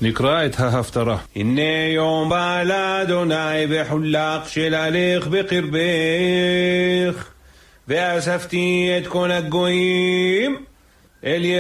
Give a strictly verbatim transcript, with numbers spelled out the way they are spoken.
נקרא את ההפטרה. הנה יום בא לאדוני בחולק של הלך בקרבך, ואספתי את כל הגויים אל